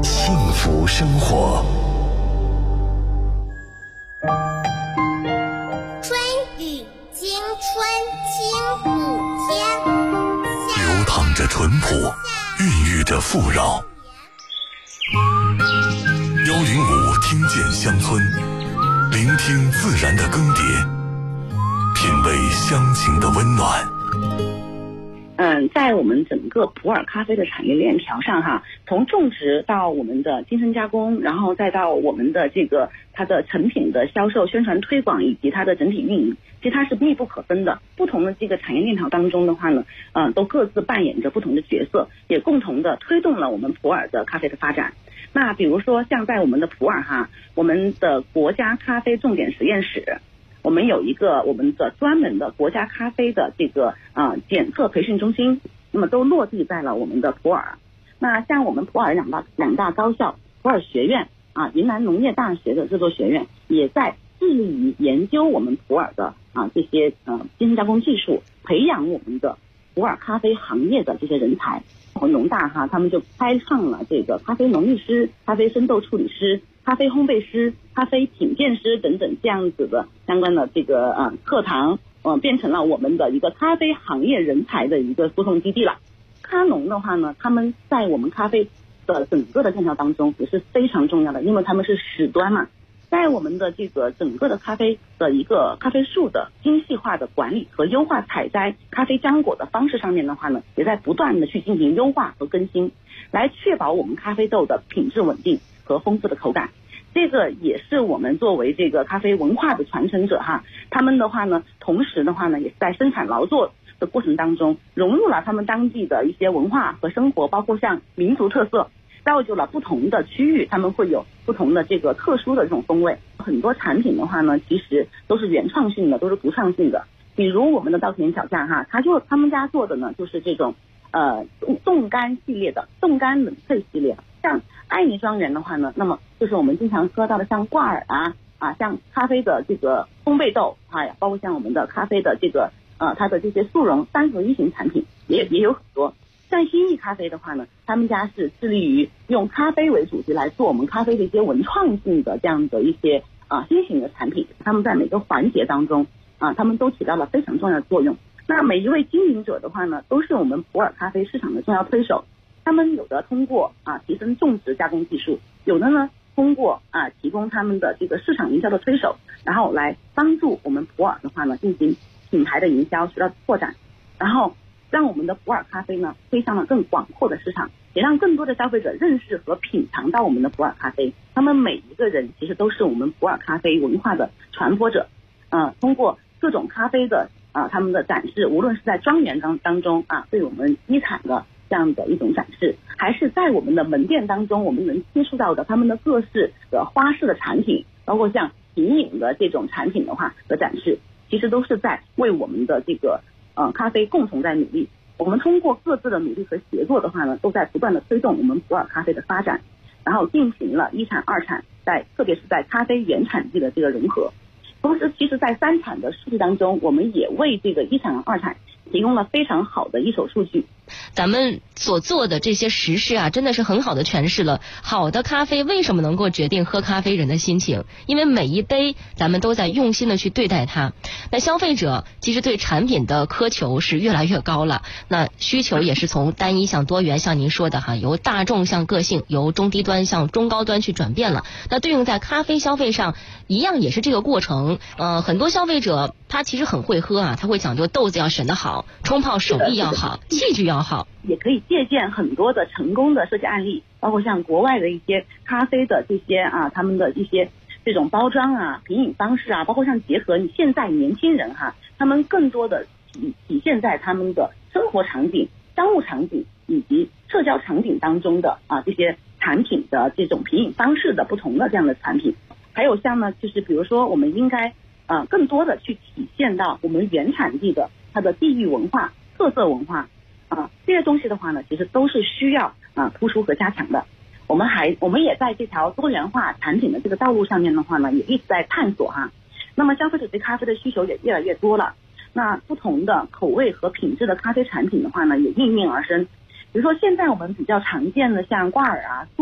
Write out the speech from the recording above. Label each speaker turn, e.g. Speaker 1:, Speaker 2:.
Speaker 1: 幸福生活。
Speaker 2: 春雨惊春清谷天，
Speaker 1: 流淌着淳朴，孕育着富饶。105听见乡村，聆听自然的更迭，品味乡情的温暖。
Speaker 3: 在我们整个普洱咖啡的产业链条上哈，从种植到我们的精深加工，然后再到我们的它的成品的销售、宣传推广以及它的整体运营，其实它是密不可分的。不同的这个产业链条当中的话呢，都各自扮演着不同的角色，也共同的推动了我们普洱的咖啡的发展。那比如说像在我们的普洱哈，我们的国家咖啡重点实验室，我们有一个我们的专门的国家咖啡的检测培训中心，那么都落地在了我们的普洱。那像我们普洱两大高校，普洱学院云南农业大学的制作学院也在致力于研究我们普洱的这些精深加工技术，培养我们的普洱咖啡行业的这些人才。和农大他们就开创了这个咖啡农艺师、咖啡生豆处理师、咖啡烘焙师、咖啡品鉴师等等这样子的相关的课堂，变成了我们的一个咖啡行业人才的一个输送基地了。咖农的话呢，他们在我们咖啡的整个的链条当中也是非常重要的，因为他们是始端嘛。在我们的整个的咖啡的一个咖啡树的精细化的管理和优化采摘咖啡浆果的方式上面的话呢，也在不断的去进行优化和更新，来确保我们咖啡豆的品质稳定和丰富的口感。这个也是我们作为这个咖啡文化的传承者哈，他们的话呢，同时的话呢，也是在生产劳作的过程当中融入了他们当地的一些文化和生活，包括像民族特色，造就了不同的区域，他们会有不同的特殊的这种风味。很多产品的话呢，其实都是原创性的，都是独创性的。比如我们的稻田小架哈，他们家做的呢，就是这种冻干系列的冻干冷萃系列。像爱妮庄园的话呢，那么就是我们经常喝到的像挂耳像咖啡的烘焙豆包括像我们的咖啡的它的这些速溶3合1型产品也有很多。像新意咖啡的话呢，他们家是致力于用咖啡为主题来做我们咖啡的一些文创性的这样的一些新型的产品。他们在每个环节当中他们都起到了非常重要的作用。那每一位经营者的话呢，都是我们普洱咖啡市场的重要推手。他们有的通过提升种植加工技术，有的呢通过提供他们的市场营销的推手，然后来帮助我们普洱的话呢进行品牌的营销，渠道拓展，然后让我们的普洱咖啡呢推向了更广阔的市场，也让更多的消费者认识和品尝到我们的普洱咖啡。他们每一个人其实都是我们普洱咖啡文化的传播者。通过各种咖啡的他们的展示，无论是在庄园当中对我们一产的这样的一种展示，还是在我们的门店当中我们能接触到的他们的各式的花式的产品，包括像品饮的这种产品的话的展示，其实都是在为我们的咖啡共同在努力。我们通过各自的努力和协作的话呢，都在不断的推动我们普洱咖啡的发展，然后进行了一产二产，特别是在咖啡原产地的融合。同时其实在3产的数据当中，我们也为一产二产提供了非常好的一手数据。
Speaker 4: 咱们所做的这些实事真的是很好的诠释了好的咖啡为什么能够决定喝咖啡人的心情，因为每一杯咱们都在用心的去对待它。那消费者其实对产品的苛求是越来越高了，那需求也是从单一向多元，像您说的由大众向个性，由中低端向中高端去转变了。那对应在咖啡消费上一样也是这个过程。很多消费者他其实很会喝他会讲究豆子要选得好，冲泡手艺要好，器具要好。
Speaker 3: 也可以借鉴很多的成功的设计案例，包括像国外的一些咖啡的这些他们的一些这种包装品饮方式包括像结合你现在年轻人他们更多的体现在他们的生活场景、商务场景以及社交场景当中的这些产品的这种品饮方式的不同的这样的产品。还有像呢，就是比如说我们应该更多的去体现到我们原产地的它的地域文化、特色文化这些东西的话呢，其实都是需要突出和加强的。我们也在这条多元化产品的这个道路上面的话呢，也一直在探索那么消费者对咖啡的需求也越来越多了，那不同的口味和品质的咖啡产品的话呢，也应运而生。比如说现在我们比较常见的像挂耳